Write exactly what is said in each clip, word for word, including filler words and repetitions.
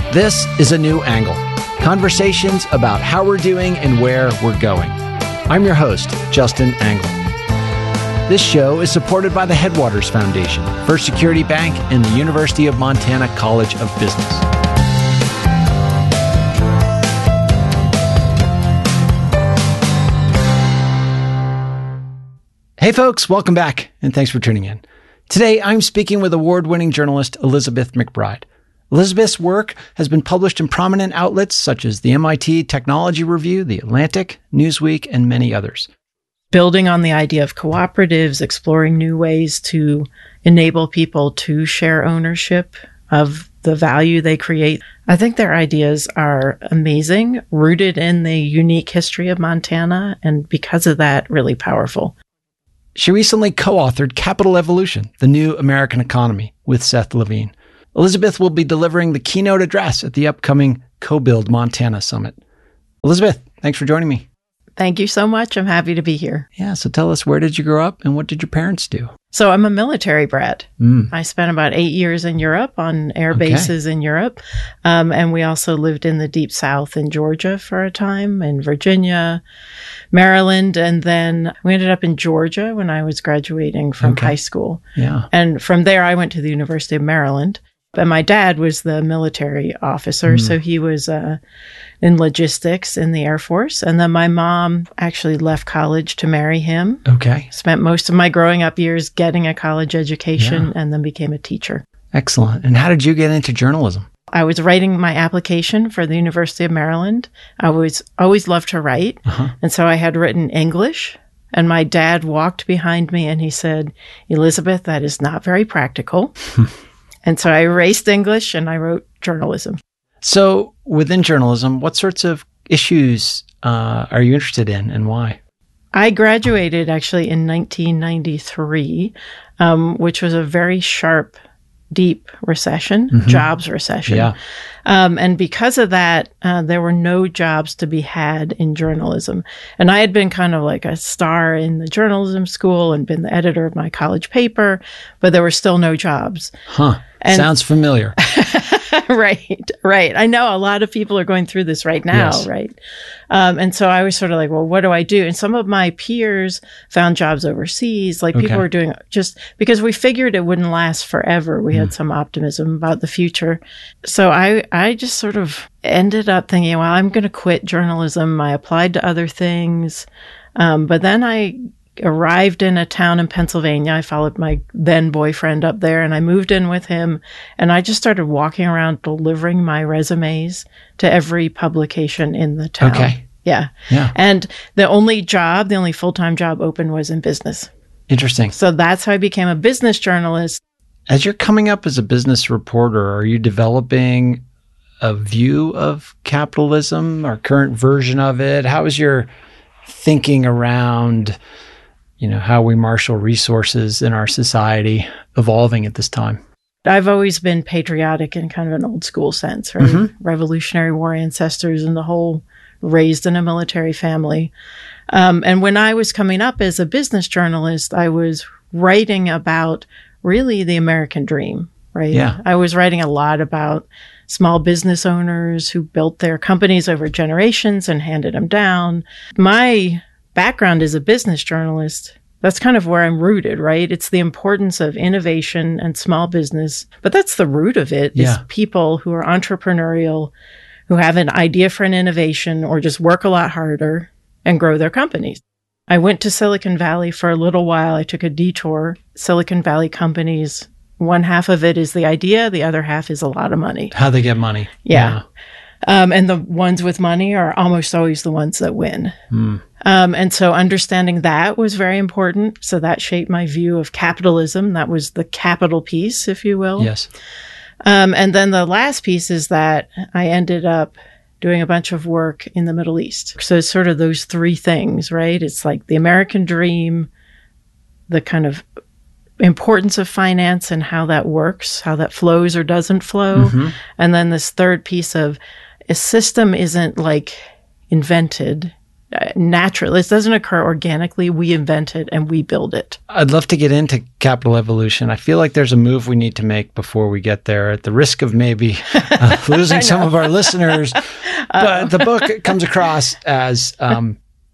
This is A New Angle, conversations about how we're doing and where we're going. I'm your host, Justin Angle. This show is supported by the Headwaters Foundation, First Security Bank, and the University of Montana College of Business. Hey folks, welcome back, and thanks for tuning in. Today, I'm speaking with award-winning journalist Elizabeth McBride. Elizabeth's work has been published in prominent outlets such as the M I T Technology Review, The Atlantic, Newsweek, and many others. Building on the idea of cooperatives, exploring new ways to enable people to share ownership of the value they create. I think their ideas are amazing, rooted in the unique history of Montana, and because of that, really powerful. She recently co-authored Capital Evolution, The New American Economy, with Seth Levine. Elizabeth will be delivering the keynote address at the upcoming Co-Build Montana Summit. Elizabeth, thanks for joining me. Thank you so much. I'm happy to be here. Yeah, so tell us, where did you grow up and what did your parents do? So I'm a military brat. Mm. I spent about eight years in Europe on air Okay. bases in Europe. Um, and we also lived in the Deep South in Georgia for a time, in Virginia, Maryland. And then we ended up in Georgia when I was graduating from Okay. high school. Yeah. And from there, I went to the University of Maryland. And my dad was the military officer, Mm. so he was uh, in logistics in the Air Force. And then my mom actually left college to marry him. Okay. Spent most of my growing up years getting a college education, Yeah. and then became a teacher. Excellent. And how did you get into journalism? I was writing my application for the University of Maryland. I was always loved to write. Uh-huh. And so I had written English. And my dad walked behind me and he said, "Elizabeth, that is not very practical." And so I erased English and I wrote journalism. So within journalism, what sorts of issues uh, are you interested in and why? I graduated actually in nineteen ninety-three, um, which was a very sharp, deep recession, Mhm. jobs recession. Yeah. Um, and because of that, uh, there were no jobs to be had in journalism. And I had been kind of like a star in the journalism school and been the editor of my college paper, but there were still no jobs. Huh. And- Sounds familiar. Right, right. I know a lot of people are going through this right now, Yes. right? Um, and so I was sort of like, well, what do I do? And some of my peers found jobs overseas. Like people Okay. were doing just because we figured it wouldn't last forever. We Mm. had some optimism about the future. So I, I just sort of ended up thinking, well, I'm going to quit journalism. I applied to other things. Um, but then I arrived in a town in Pennsylvania. I followed my then boyfriend up there and I moved in with him. And I just started walking around delivering my resumes to every publication in the town. Okay. Yeah. Yeah. And the only job, the only full-time job open was in business. Interesting. So that's how I became a business journalist. As you're coming up as a business reporter, are you developing a view of capitalism or current version of it? How is your thinking around, you know, how we marshal resources in our society evolving at this time? I've always been patriotic in kind of an old school sense, right? Mhm. Revolutionary War ancestors and the whole raised in a military family. Um, and when I was coming up as a business journalist, I was writing about really the American dream, right? Yeah. I was writing a lot about small business owners who built their companies over generations and handed them down. My background as a business journalist, that's kind of where I'm rooted, right? It's the importance of innovation and small business, but that's the root of it is Yeah. people who are entrepreneurial, who have an idea for an innovation or just work a lot harder and grow their companies. I went to Silicon Valley for a little while. I took a detour. Silicon Valley companies, one half of it is the idea, the other half is a lot of money. How they get money. Yeah. Um, and the ones with money are almost always the ones that win. Mm. Um, and so understanding that was very important. So that shaped my view of capitalism. That was the capital piece, if you will. Yes. Um, and then the last piece is that I ended up doing a bunch of work in the Middle East. So it's sort of those three things, right? It's like the American dream, the kind of importance of finance and how that works, how that flows or doesn't flow. Mhm. And then this third piece of a system isn't like invented. uh, natural. This doesn't occur organically. We invent it and we build it. I'd love to get into capital evolution. I feel like there's a move we need to make before we get there, at the risk of maybe uh, losing some of our listeners. But the book comes across as um,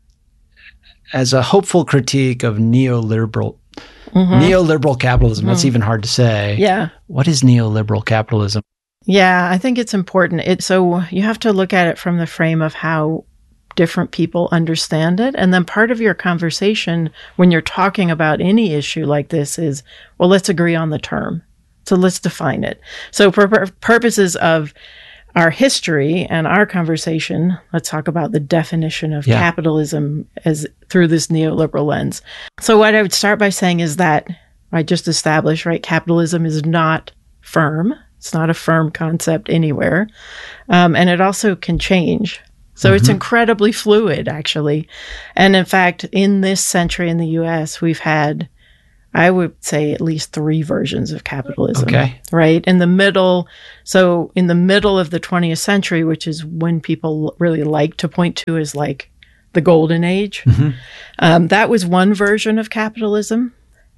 as a hopeful critique of neoliberal mm-hmm. neoliberal capitalism. Mm-hmm. That's even hard to say. Yeah. What is neoliberal capitalism? Yeah, I think it's important. It, so you have to look at it from the frame of how different people understand it. And then part of your conversation when you're talking about any issue like this is, well, let's agree on the term. So let's define it. So for pur- purposes of our history and our conversation, let's talk about the definition of yeah. capitalism as through this neoliberal lens. So what I would start by saying is that I just established, right, capitalism is not firm. It's not a firm concept anywhere. Um, and it also can change. So mm-hmm. it's incredibly fluid, actually. And in fact, in this century in the U S, we've had, I would say, at least three versions of capitalism. Okay. Right? In the middle, so in the middle of the twentieth century, which is when people really like to point to as like the golden age, mm-hmm. um, that was one version of capitalism.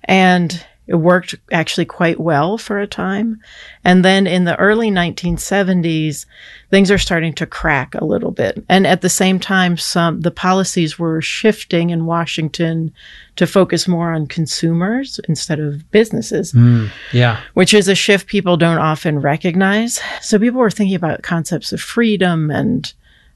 And it worked actually quite well for a time. And then in the early nineteen seventies, things are starting to crack a little bit. And at the same time, some the policies were shifting in Washington to focus more on consumers instead of businesses. Mm, yeah. Which is a shift people don't often recognize. So people were thinking about concepts of freedom and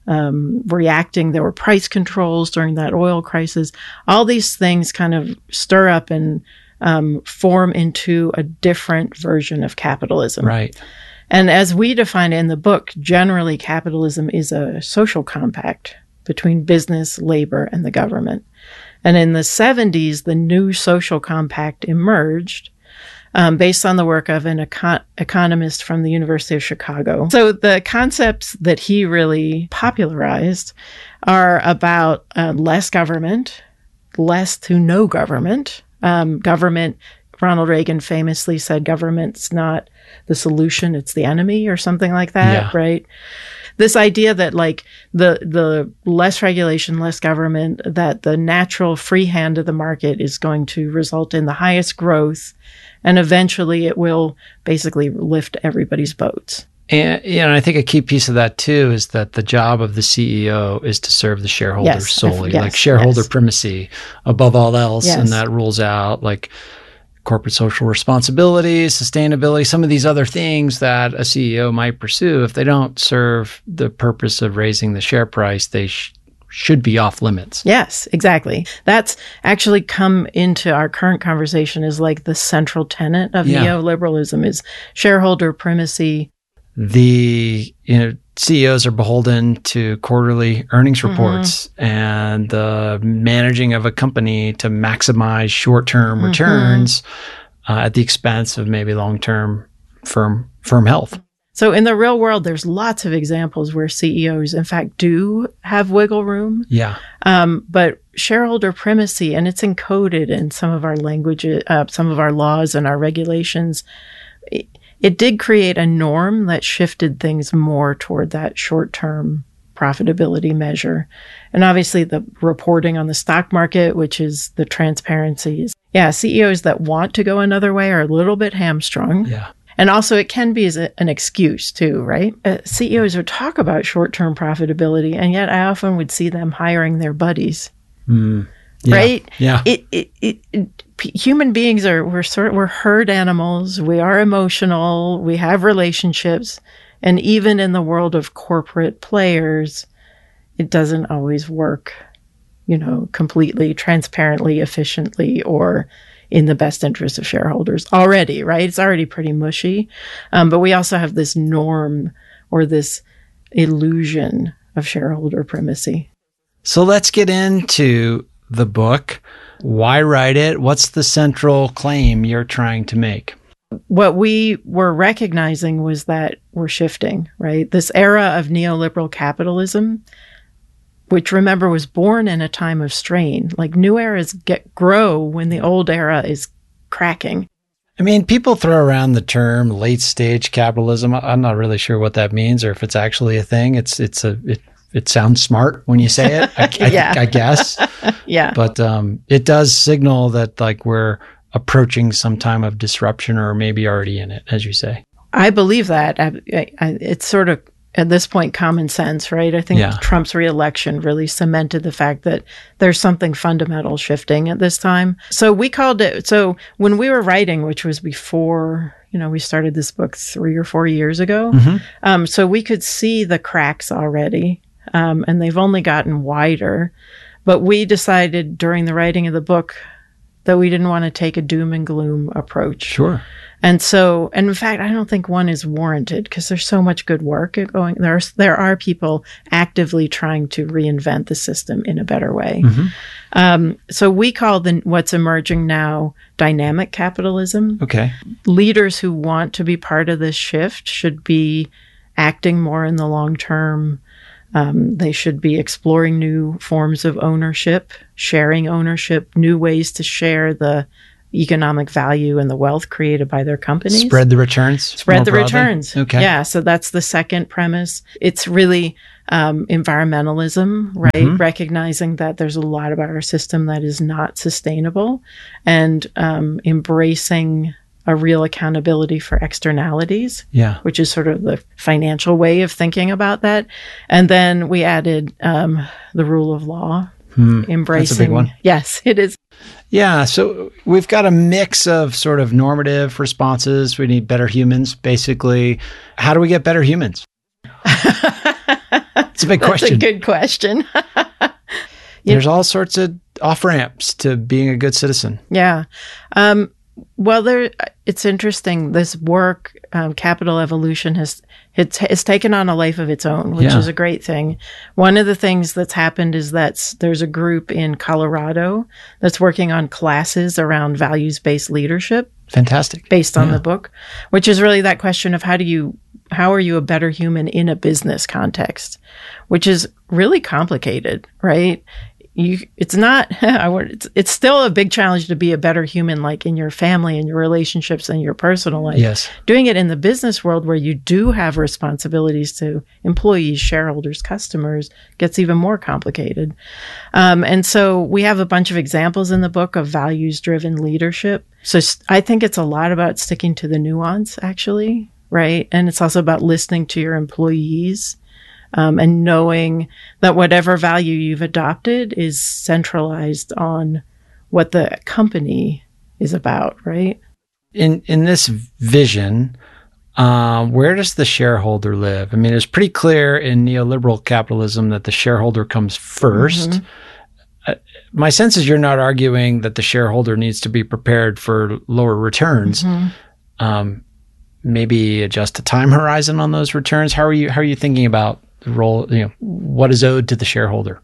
um, reacting. There were price controls during that oil crisis. All these things kind of stir up and Um, form into a different version of capitalism. Right. And as we define it in the book, generally capitalism is a social compact between business, labor, and the government. And in the seventies, the new social compact emerged um, based on the work of an econ- economist from the University of Chicago. So the concepts that he really popularized are about uh, less government, less to no government. Um, government, Ronald Reagan famously said government's not the solution, it's the enemy or something like that, yeah. right? This idea that like the the less regulation, less government, that the natural free hand of the market is going to result in the highest growth, and eventually it will basically lift everybody's boats. And, you know, I think a key piece of that, too, is that the job of the C E O is to serve the shareholders yes, solely, yes, like shareholder yes. primacy above all else. Yes. And that rules out like corporate social responsibility, sustainability, some of these other things that a C E O might pursue. If they don't serve the purpose of raising the share price, they sh- should be off limits. Yes, exactly. That's actually come into our current conversation as like the central tenet of yeah. neoliberalism is shareholder primacy. The you know C E Os are beholden to quarterly earnings reports mm-hmm. and the managing of a company to maximize short-term mm-hmm. returns uh, at the expense of maybe long-term firm firm health. So in the real world, there's lots of examples where C E Os, in fact, do have wiggle room. Yeah. Um, but shareholder primacy, and it's encoded in some of our languages, uh, some of our laws and our regulations. It, It did create a norm that shifted things more toward that short-term profitability measure. And obviously the reporting on the stock market, which is the transparencies. Yeah, C E Os that want to go another way are a little bit hamstrung. Yeah. And also it can be as a, an excuse too, right? Uh, C E Os would talk about short-term profitability, and yet I often would see them hiring their buddies. Mm. Yeah. Right? Yeah. It, it, it, it, human beings are, we're sort we're herd animals. We are emotional. We have relationships. And even in the world of corporate players, it doesn't always work, you know, completely, transparently, efficiently, or in the best interest of shareholders already, right? It's already pretty mushy. Um, but we also have this norm or this illusion of shareholder primacy. So let's get into the book. Why write it? What's the central claim you're trying to make? What we were recognizing was that we're shifting, right? This era of neoliberal capitalism, which remember was born in a time of strain, like new eras get grow when the old era is cracking. I mean, people throw around the term late stage capitalism. I'm not really sure what that means or if it's actually a thing. It's, it's a, it it sounds smart when you say it, I, I, Yeah. I guess. Yeah. But um, it does signal that like we're approaching some time of disruption or maybe already in it, as you say. I believe that. I, I, it's sort of, at this point, common sense, right? I think Yeah. Trump's reelection really cemented the fact that there's something fundamental shifting at this time. So we called it, so when we were writing, which was before, you know, we started this book three or four years ago, Mm-hmm. um, so we could see the cracks already, um, and they've only gotten wider. But we decided during the writing of the book that we didn't want to take a doom and gloom approach. Sure. And so, and in fact, I don't think one is warranted because there's so much good work going. There are, there are people actively trying to reinvent the system in a better way. Mm-hmm. Um, so we call the, what's emerging now dynamic capitalism. Okay. Leaders who want to be part of this shift should be acting more in the long term. Um, they should be exploring new forms of ownership, sharing ownership, new ways to share the economic value and the wealth created by their companies. Spread the returns. Spread more the broadly? returns. Okay. Yeah. So that's the second premise. It's really um, environmentalism, right? Mhm. Recognizing that there's a lot of our system that is not sustainable and um, embracing a real accountability for externalities, Yeah. which is sort of the financial way of thinking about that. And then we added um, the rule of law, Hmm. embracing. That's a big one. Yes, it is. Yeah. So we've got a mix of sort of normative responses. We need better humans, basically. How do we get better humans? It's a big That's question. a good question. There's all sorts of off ramps to being a good citizen. Yeah. Um, well, there. It's interesting. This work, um, Capital Evolution, has it's, it's taken on a life of its own, which Yeah. is a great thing. One of the things that's happened is that s- there's a group in Colorado that's working on classes around values-based leadership Fantastic. based on Yeah. the book, which is really that question of how do you, how are you a better human in a business context, which is really complicated, right? You, it's not, I would, it's, it's still a big challenge to be a better human, like in your family and your relationships and your personal life. Yes. Doing it in the business world where you do have responsibilities to employees, shareholders, customers gets even more complicated. Um, and so we have a bunch of examples in the book of values driven leadership. So s- I think it's a lot about sticking to the nuance, actually, right? And it's also about listening to your employees. Um, and knowing that whatever value you've adopted is centralized on what the company is about, right? In in this vision, um, where does the shareholder live? I mean, it's pretty clear in neoliberal capitalism that the shareholder comes first. Mhm. Uh, my sense is you're not arguing that the shareholder needs to be prepared for lower returns. Mhm. Um, maybe adjust the time horizon on those returns. How are you? How are you thinking about the role? You know, what is owed to the shareholder?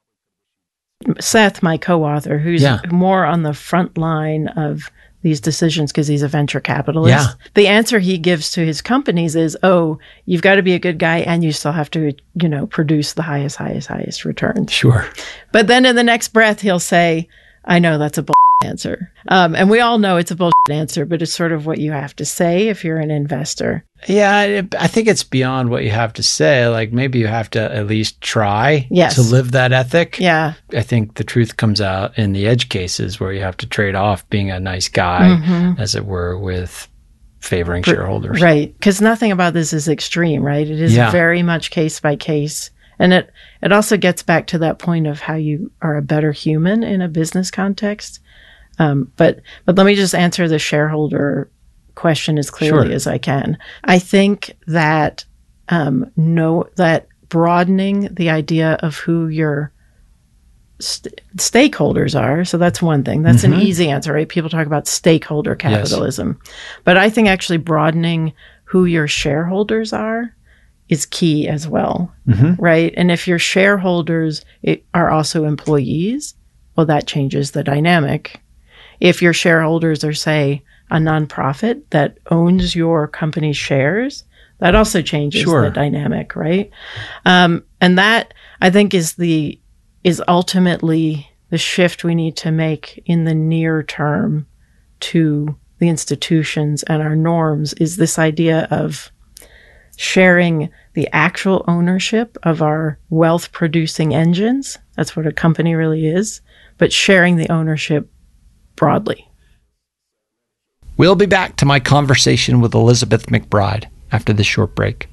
Seth, my co-author, who's Yeah. more on the front line of these decisions because he's a venture capitalist. Yeah. The answer he gives to his companies is, oh, you've got to be a good guy and you still have to, you know, produce the highest, highest, highest returns. Sure. But then in the next breath, he'll say, I know that's a bull answer. Um, and we all know it's a bullshit answer, but it's sort of what you have to say if you're an investor. Yeah, I, I think it's beyond what you have to say. Like maybe you have to at least try Yes. to live that ethic. Yeah. I think the truth comes out in the edge cases where you have to trade off being a nice guy, Mhm. as it were, with favoring shareholders. Right. Because nothing about this is extreme, right? It is Yeah. very much case by case. And it, it also gets back to that point of how you are a better human in a business context. Um, but but let me just answer the shareholder question as clearly Sure. as I can. I think that um, no that broadening the idea of who your st- stakeholders are. So that's one thing. That's Mhm. an easy answer, right? People talk about stakeholder capitalism, but I think actually broadening who your shareholders are is key as well, Mhm. right? And if your shareholders it, are also employees, well, that changes the dynamic. If your shareholders are, say, a nonprofit that owns your company's shares, that also changes Sure. the dynamic, right? Um, and that I think is the is ultimately the shift we need to make in the near term to the institutions and our norms. Is this idea of sharing the actual ownership of our wealth producing engines. That's what a company really is, but sharing the ownership broadly. We'll be back to my conversation with Elizabeth McBride after this short break.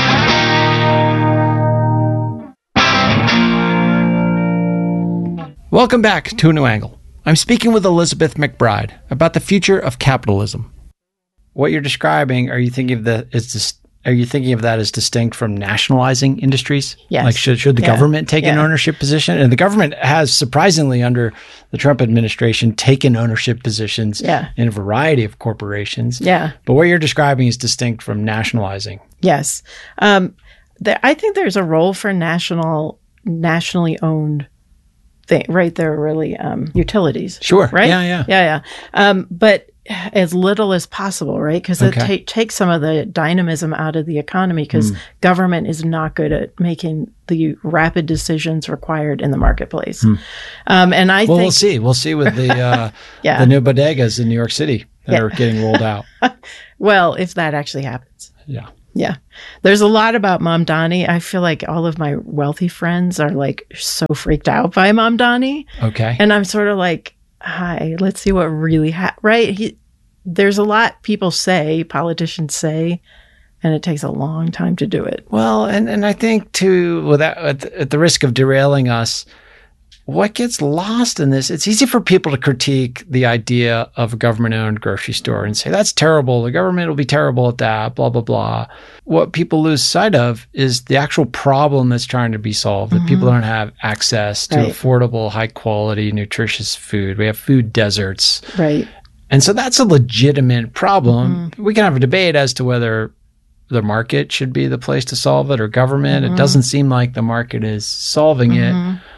Welcome back to A New Angle. I'm speaking with Elizabeth McBride about the future of capitalism. What you're describing, are you thinking of the is this, are you thinking of that as distinct from nationalizing industries? Yes. Like should should the Yeah. government take Yeah. an ownership position? And the government has surprisingly under the Trump administration taken ownership positions Yeah. in a variety of corporations. Yeah. But what you're describing is distinct from nationalizing. Yes. Um, there, I think there's a role for national, nationally owned thing, right? There are really um, utilities. Sure. Right? Yeah, yeah. Yeah, yeah. Um, but as little as possible, right? Because Okay. it ta- takes some of the dynamism out of the economy because Mm. government is not good at making the rapid decisions required in the marketplace. Um, and I Well, think, we'll see. We'll see with the uh, Yeah. the new bodegas in New York City that Yeah. are getting rolled out. well, if that actually happens. Yeah. Yeah. There's a lot about Mamdani. I feel like all of my wealthy friends are like so freaked out by Mamdani. Okay. And I'm sort of like, hi, let's see what really happened. Right? He, there's a lot people say, politicians say, and it takes a long time to do it. Well, and, and I think too, without at, the- at the risk of derailing us, what gets lost in this? It's easy for people to critique the idea of a government-owned grocery store and say that's terrible. The government will be terrible at that. Blah blah blah. What people lose sight of is the actual problem that's trying to be solved. That people don't have access to Right. affordable, high-quality, nutritious food. We have food deserts. Right. And so that's a legitimate problem. We can have a debate as to whether the market should be the place to solve it or government. It doesn't seem like the market is solving it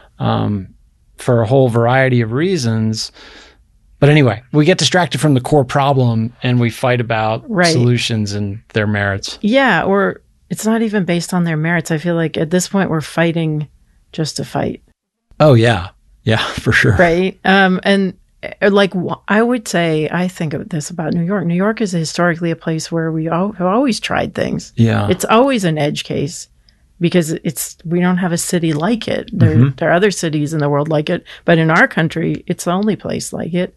um, for a whole variety of reasons. But anyway, we get distracted from the core problem and we fight about Right. solutions and their merits. Yeah. Or it's not even based on their merits. I feel like at this point we're fighting just to fight. Oh, yeah. Yeah, for sure. Right. Um, and uh, like wh- I would say, I think of this about New York. New York is historically a place where we all, have always tried things. Yeah. It's always an edge case because it's we don't have a city like it. There, there are other cities in the world like it, but in our country, it's the only place like it.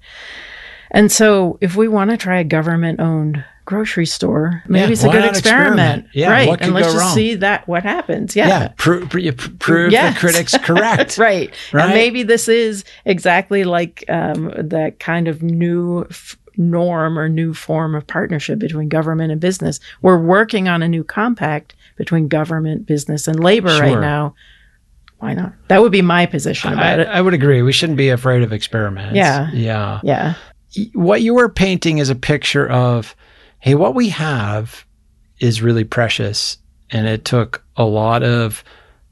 And so, if we want to try a government-owned grocery store, maybe Yeah, it's a why good not experiment, experiment? Yeah, right? what could and let's go just wrong? see that what happens. Yeah, yeah. Pro- pro- you pr- prove Yes. the critics correct. right. Right? And maybe this is exactly like um, that kind of new f- norm or new form of partnership between government and business. We're working on a new compact between government, business, and labor Sure. right now. Why not? That would be my position I, about it. I would agree. We shouldn't be afraid of experiments. Yeah. Yeah. Yeah. What you were painting is a picture of, hey, what we have is really precious. And it took a lot of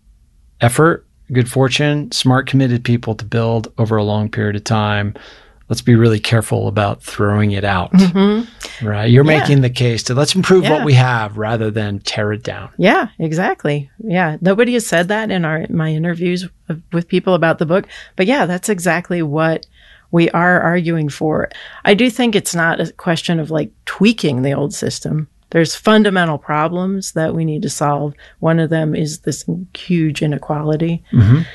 effort, good fortune, smart, committed people to build over a long period of time. Let's be really careful about throwing it out. Right? You're Yeah. making the case to let's improve Yeah. what we have rather than tear it down. Yeah, exactly. Yeah. Nobody has said that in our my interviews of- with people about the book. But yeah, that's exactly what we are arguing for. I do think it's not a question of like tweaking the old system. There's fundamental problems that we need to solve. One of them is this huge inequality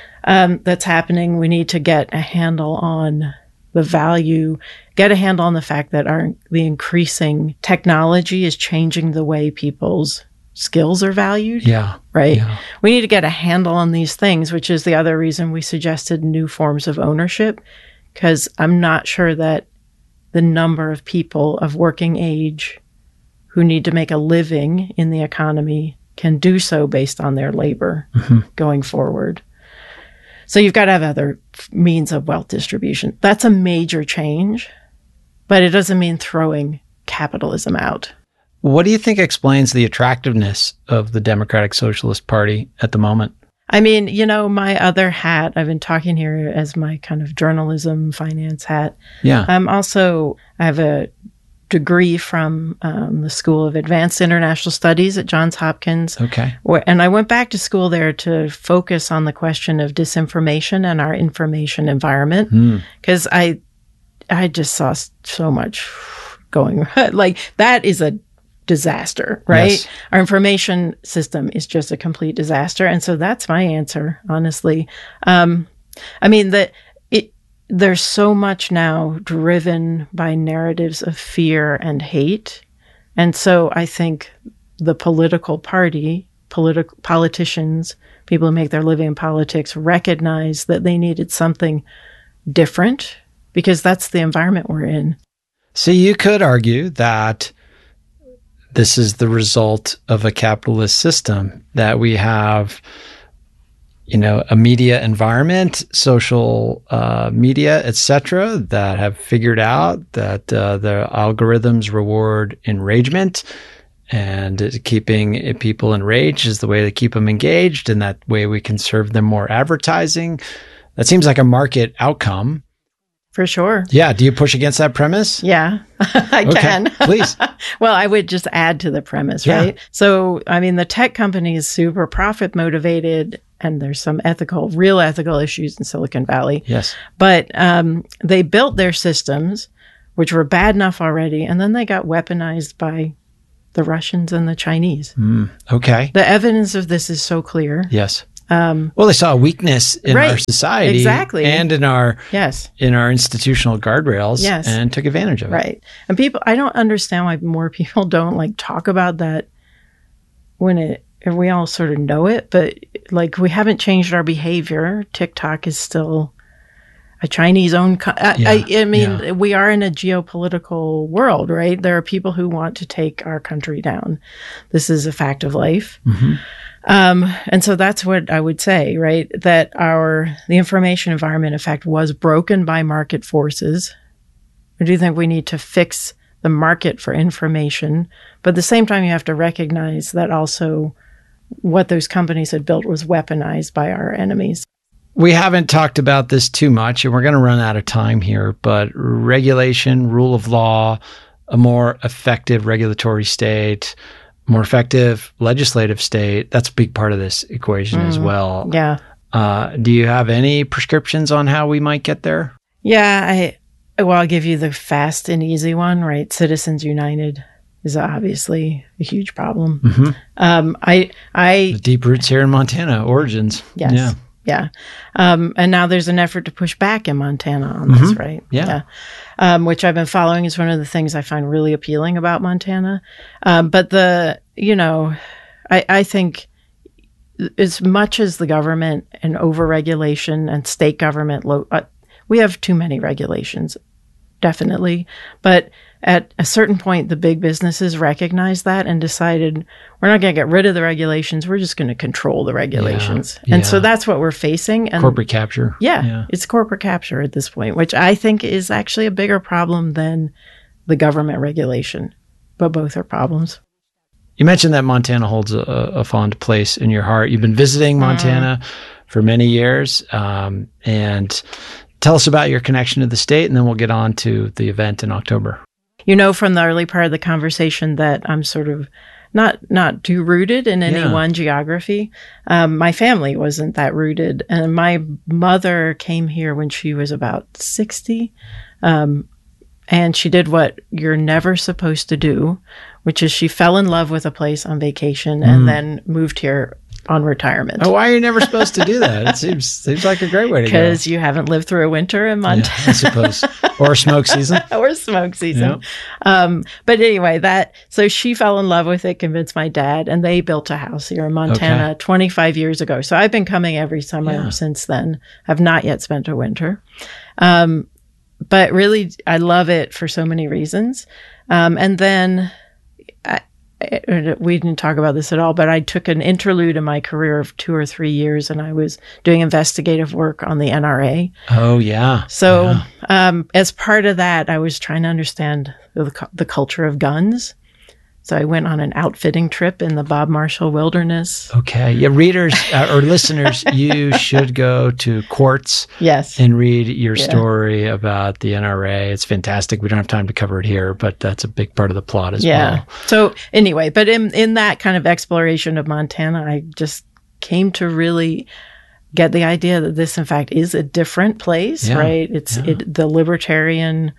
um, that's happening. We need to get a handle on the value, get a handle on the fact that our the increasing technology is changing the way people's skills are valued. Yeah. Right. Yeah. We need to get a handle on these things, which is the other reason we suggested new forms of ownership, because I'm not sure that the number of people of working age who need to make a living in the economy can do so based on their labor going forward. So you've got to have other f- means of wealth distribution. That's a major change, but it doesn't mean throwing capitalism out. What do you think explains the attractiveness of the Democratic Socialist Party at the moment? I mean, you know, my other hat, I've been talking here as my kind of journalism, finance hat. Yeah. I'm also, I have a degree from um, the School of Advanced International Studies at Johns Hopkins. Okay. Where, and I went back to school there to focus on the question of disinformation and our information environment. Because I, I just saw s- so much going, like that is a disaster, right? Yes. Our information system is just a complete disaster. And so that's my answer, honestly. Um, I mean, the, it, there's so much now driven by narratives of fear and hate. And so I think the political party, politi- politicians, people who make their living in politics recognize that they needed something different because that's the environment we're in. So you could argue that this is the result of a capitalist system, that we have, you know, a media environment, social uh, media, et cetera, that have figured out that uh, the algorithms reward enragement, and keeping people enraged is the way to keep them engaged, and that way we can serve them more advertising. That seems like a market outcome. For sure. Yeah. Do you push against that premise? Yeah, I Okay, can. please. Well, I would just add to the premise, Yeah. right? So, I mean, the tech company is super profit motivated, and there's some ethical, real ethical issues in Silicon Valley. Yes. But um, they built their systems, which were bad enough already, and then they got weaponized by the Russians and the Chinese. Mm, okay. The evidence of this is so clear. Yes. Um, Well, they saw a weakness in Right. our society, Exactly. and in our yes. in our institutional guardrails, Yes. and took advantage of it. Right. And people, I don't understand why more people don't like talk about that when it, if we all sort of know it, but like we haven't changed our behavior. TikTok is still a Chinese owned, co- I, Yeah, I, I mean, yeah. we are in a geopolitical world, right? There are people who want to take our country down. This is a fact of life. Mm-hmm. Um, and so that's what I would say, right? That our, the information environment, in fact, was broken by market forces. I do think we need to fix the market for information. But at the same time, you have to recognize that also what those companies had built was weaponized by our enemies. We haven't talked about this too much, and we're going to run out of time here, but regulation, rule of law, a more effective regulatory state, more effective legislative state, that's a big part of this equation as well. Yeah. Uh, do you have any prescriptions on how we might get there? Yeah. I, well, I'll give you the fast and easy one, right? Citizens United is obviously a huge problem. Mm-hmm. Um, I, I, The deep roots here in Montana, origins. yes. Yeah. Yeah. Um, and now there's an effort to push back in Montana on this, Mhm. right? Yeah. Um, which I've been following is one of the things I find really appealing about Montana. Um, but the, you know, I, I think as much as the government and overregulation and state government, lo- uh, we have too many regulations, definitely. But at a certain point, the big businesses recognized that and decided we're not going to get rid of the regulations. We're just going to control the regulations. Yeah, And so yeah. that's what we're facing. And Corporate capture. yeah, Yeah. it's corporate capture at this point, which I think is actually a bigger problem than the government regulation. But both are problems. You mentioned that Montana holds a, a fond place in your heart. You've been visiting Montana for many years. Um, and tell us about your connection to the state, and then we'll get on to the event in October. You know from the early part of the conversation that I'm sort of not not too rooted in any Yeah. one geography. Um, my family wasn't that rooted. And my mother came here when she was about sixty. Um, and she did what you're never supposed to do, which is she fell in love with a place on vacation and then moved here on retirement. Oh, why are you never supposed to do that? It seems seems like a great way to go. Because you haven't lived through a winter in Yeah, Montana. I suppose. Or smoke season. or smoke season. Um, but anyway, that, so she fell in love with it, convinced my dad, and they built a house here in Montana Okay. twenty-five years ago. So I've been coming every summer Yeah. since then. I've not yet spent a winter. Um, but really, I love it for so many reasons. Um, and then I, I, we didn't talk about this at all, but I took an interlude in my career of two or three years and I was doing investigative work on the N R A. Oh, yeah. So, Yeah. um, as part of that, I was trying to understand the, cu- the culture of guns. So I went on an outfitting trip in the Bob Marshall Wilderness. Okay. Yeah, readers uh, or listeners, you should go to Quartz Yes. and read your Yeah. story about the N R A. It's fantastic. We don't have time to cover it here, but that's a big part of the plot as Yeah. well. So anyway, but in, in that kind of exploration of Montana, I just came to really get the idea that this, in fact, is a different place, Yeah. right? It's Yeah. it, the libertarian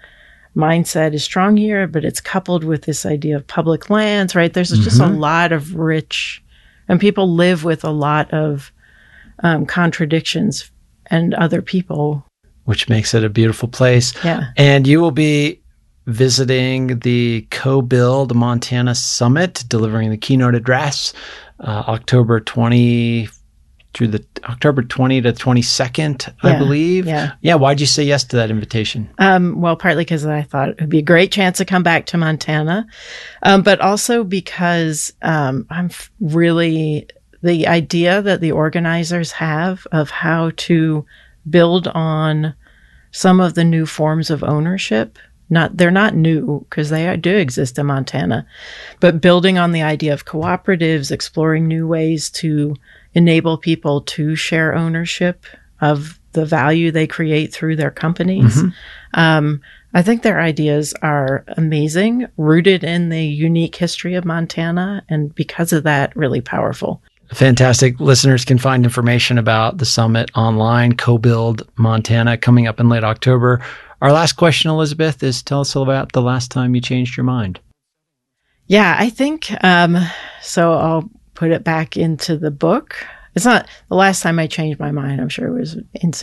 mindset is strong here, but it's coupled with this idea of public lands, right? There's mm-hmm. just a lot of rich, and people live with a lot of um, contradictions and other people. Which makes it a beautiful place. Yeah. And you will be visiting the Co-Build Montana Summit, delivering the keynote address, uh, October twentieth through the October twentieth to twenty-second, yeah, I believe. Yeah. Yeah. Why'd you say yes to that invitation? Um, well, partly because I thought it would be a great chance to come back to Montana, um, but also because um, I'm f- really the idea that the organizers have of how to build on some of the new forms of ownership. Not, they're not new because they do exist in Montana, but building on the idea of cooperatives, exploring new ways to enable people to share ownership of the value they create through their companies. Mm-hmm. Um, I think their ideas are amazing, rooted in the unique history of Montana, and because of that, really powerful. Fantastic. Listeners can find information about the summit online, Co-Build Montana, coming up in late October. Our last question, Elizabeth, is tell us about the last time you changed your mind. Yeah, I think, um, so I'll put it back into the book. It's not the last time I changed my mind. I'm sure it was in